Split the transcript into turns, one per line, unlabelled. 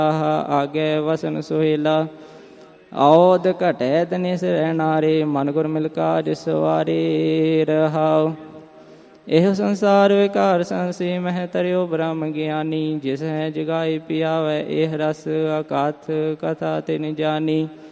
ਆਗੇ ਵਸਨ ਸੁਹੇਲਾ। ਔਦ ਘਟੈ ਤਨਿਸ ਰਹਿ ਨਾਰੇ, ਮਨ ਗੁਰ ਮਿਲ ਕਾਜ ਸਵਾਰੇ ਰਹਾਉ। ਇਹ ਸੰਸਾਰ ਵਿਕਾਰ ਸੰਸੀ ਮਹਿ ਤਰਿਓ ਬ੍ਰਹਮ ਗਿਆਨੀ। ਜਿਸ ਹੈ ਜਗਾਈ ਪਿਆਵੈ ਇਹ ਰਸ ਅਕਥ ਕਥਾ ਤਿਨ ਜਾਨੀ।